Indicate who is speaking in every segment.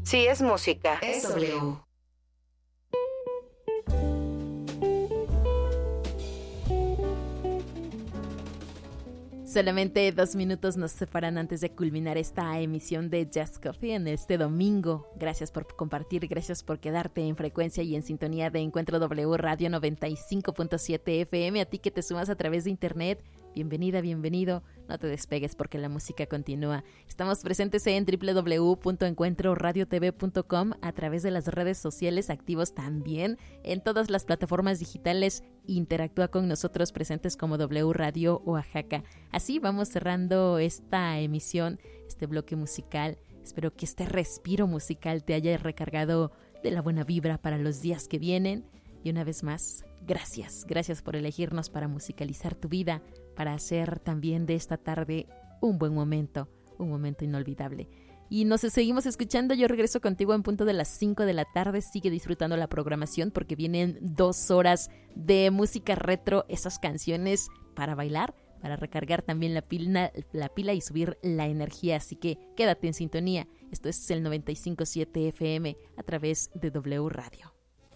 Speaker 1: Si es música, es W.
Speaker 2: Solamente 2 minutos nos separan antes de culminar esta emisión de Jazz Coffee en este domingo. Gracias por compartir, gracias por quedarte en frecuencia y en sintonía de Encuentro W Radio 95.7 FM. A ti que te sumas a través de internet, bienvenida, bienvenido. No te despegues porque la música continúa. Estamos presentes en www.encuentroradiotv.com, a través de las redes sociales, activos también en todas las plataformas digitales. Interactúa con nosotros, presentes como W Radio Oaxaca. Así vamos cerrando esta emisión, este bloque musical. Espero que este respiro musical te haya recargado de la buena vibra para los días que vienen. Y una vez más, gracias por elegirnos para musicalizar tu vida, para hacer también de esta tarde un buen momento, un momento inolvidable. Y nos seguimos escuchando. Yo regreso contigo en punto de las 5 de la tarde. Sigue disfrutando la programación porque vienen 2 horas de música retro, esas canciones para bailar, para recargar también la pila y subir la energía. Así que quédate en sintonía. Esto es el 95.7 FM a través de W Radio.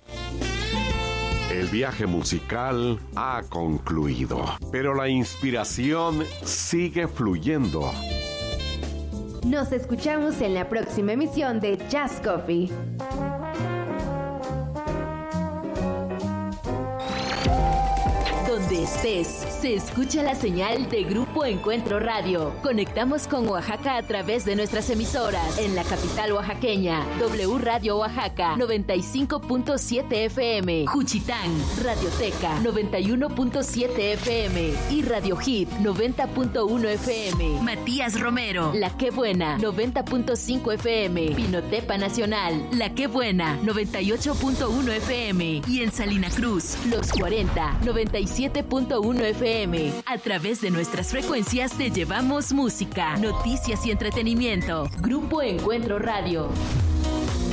Speaker 3: El viaje musical ha concluido, pero la inspiración sigue fluyendo.
Speaker 4: Nos escuchamos en la próxima emisión de Jazz Coffee. Donde estés, se escucha la señal de Grupo Encuentro Radio. Conectamos con Oaxaca a través de nuestras emisoras. En la capital oaxaqueña, W Radio Oaxaca, 95.7 FM. Juchitán, Radioteca, 91.7 FM. Y Radio Hit, 90.1 FM. Matías Romero, La Qué Buena, 90.5 FM. Pinotepa Nacional, La Qué Buena, 98.1 FM. Y en Salina Cruz, Los 40, 97.1 FM. A través de nuestras frecuencias te llevamos música, noticias y entretenimiento. Grupo Encuentro Radio.